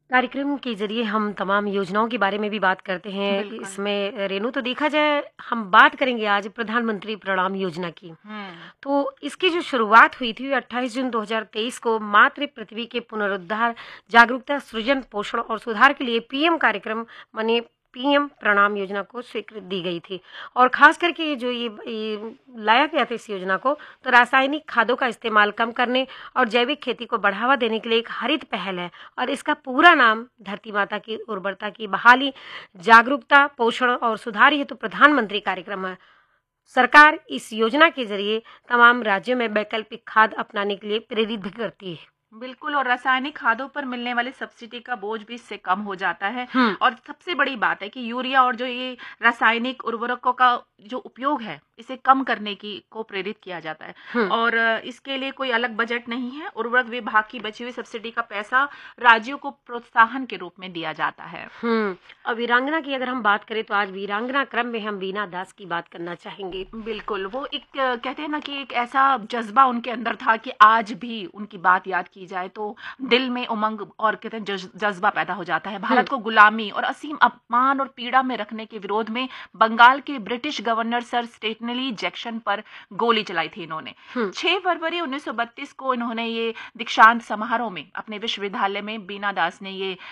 कार्यक्रम के ज़रिए हम तमाम योजनाओं के बारे में भी बात करते हैं। बिल्कुल। इसमें रेणु तो देखा जाए हम बात करेंगे आज प्रधानमंत्री प्रणाम योजना की। हुँ। तो इसकी जो शुरुआत हुई थी 28 जून 2023 को मातृ पृथ्वी के पुनरुद्धार, जागरूकता, सृजन, पोषण और सुधार के लिए पीएम कार्यक्रम माने पीएम प्रणाम योजना को स्वीकृति दी गई थी। और खास करके ये लाया गया था इस योजना को तो रासायनिक खादों का इस्तेमाल कम करने और जैविक खेती को बढ़ावा देने के लिए एक हरित पहल है। और इसका पूरा नाम धरती माता की उर्वरता की बहाली, जागरूकता, पोषण और सुधार हेतु प्रधानमंत्री कार्यक्रम है। सरकार इस योजना के जरिए तमाम राज्यों में वैकल्पिक खाद अपनाने के लिए प्रेरित भी करती है। बिल्कुल, और रासायनिक खादों पर मिलने वाली सब्सिडी का बोझ भी इससे कम हो जाता है। हम्म। और सबसे बड़ी बात है कि यूरिया और जो ये रासायनिक उर्वरकों का जो उपयोग है, इसे कम करने की को प्रेरित किया जाता है। हम्म। और इसके लिए कोई अलग बजट नहीं है। उर्वरक विभाग की बची हुई सब्सिडी का पैसा राज्यों को प्रोत्साहन के रूप में दिया जाता है। और वीरांगना की अगर हम बात करें तो आज वीरांगना क्रम में हम वीना दास की बात करना चाहेंगे। बिल्कुल, वो एक कहते हैं ना कि एक ऐसा जज्बा उनके अंदर था कि आज भी उनकी बात याद की जाए तो दिल में उमंग और कहते हैं जज्बा पैदा हो जाता है। भारत को गुलामी और असीम अपमान और पीड़ा में रखने के विरोध में बंगाल के British governor sir Stanley Jackson पर गोली चलाई थी इन्होंने। 6 फरवरी 1932 को इन्होंने ये दीक्षांत समारोह में अपने विश्वविद्यालय में बीना दास ने ये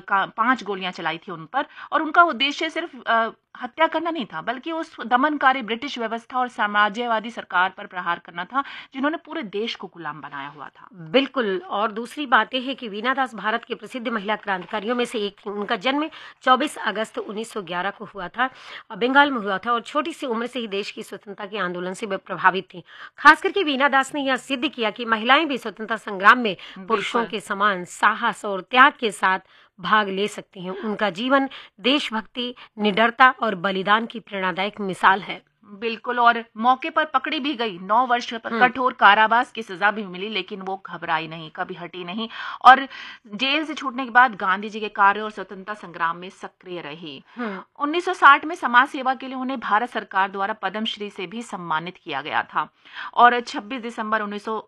5 गोलियां चलाई थी उन पर। और उनका उद्देश्य सिर्फ हत्या करना नहीं था, बल्कि उस दमनकारी ब्रिटिश व्यवस्था और साम्राज्यवादी सरकार पर प्रहार करना था जिन्होंने पूरे देश को गुलाम बनाया हुआ था। बिल्कुल। और दूसरी बात यह है कि वीना दास भारत के प्रसिद्ध महिला क्रांतिकारियों में से एक थी। उनका जन्म 24 अगस्त 1911 को हुआ था, बंगाल में हुआ था और छोटी सी उम्र से ही देश की स्वतंत्रता के आंदोलन से वे प्रभावित थी। खास करके वीना दास ने यह सिद्ध किया कि महिलाएं भी स्वतंत्रता संग्राम में पुरुषों के समान साहस और त्याग के साथ भाग ले सकती हैं। उनका जीवन देशभक्ति, निडरता और बलिदान की प्रेरणादायक मिसाल है। बिल्कुल, और मौके पर पकड़ी भी गई, 9 वर्ष कठोर कारावास की सजा भी मिली, लेकिन वो घबराई नहीं, कभी हटी नहीं। और जेल से छूटने के बाद गांधी जी के कार्य और स्वतंत्रता संग्राम में सक्रिय रही। 1960 में समाज सेवा के लिए उन्हें भारत सरकार द्वारा पद्मश्री से भी सम्मानित किया गया था। और 26 दिसंबर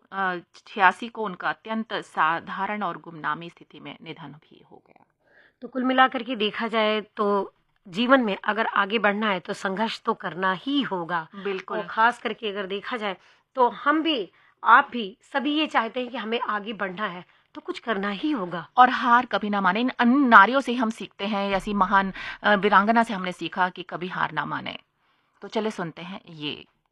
1986 को उनका अत्यंत साधारण और गुमनामी स्थिति में निधन भी हो गया। तो कुल मिलाकर के देखा जाए तो जीवन में अगर आगे बढ़ना है तो संघर्ष तो करना ही होगा। बिल्कुल। और खास करके अगर देखा जाए तो हम भी, आप भी, सभी ये चाहते हैं कि हमें आगे बढ़ना है तो कुछ करना ही होगा और हार कभी ना माने। इन नारियों से हम सीखते हैं, ऐसी महान वीरांगना से हमने सीखा कि कभी हार ना माने। तो चले सुनते हैं ये।